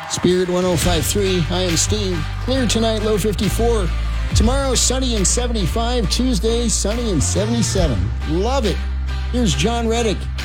Spirit 105.3. I am Steve. Clear tonight, low 54. Tomorrow, sunny and 75. Tuesday, sunny and 77. Love it. Here's John Reddick.